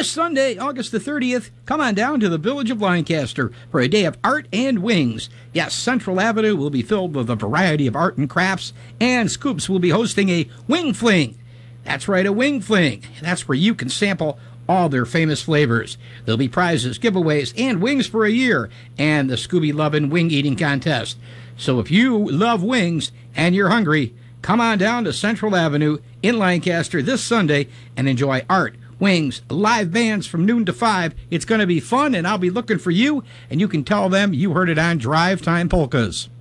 This Sunday, August the 30th, come on down to the Village of Lancaster for a day of art and wings. Yes, Central Avenue will be filled with a variety of art and crafts, and Scoops will be hosting a wing fling. That's right, a wing fling. That's where you can sample all their famous flavors. There'll be prizes, giveaways, and wings for a year, and the Scooby Lovin' Wing Eating Contest. So if you love wings and you're hungry, come on down to Central Avenue in Lancaster this Sunday and enjoy art, wings, live bands from noon to 5. It's going to be fun, and I'll be looking for you, and you can tell them you heard it on Drive Time Polkas.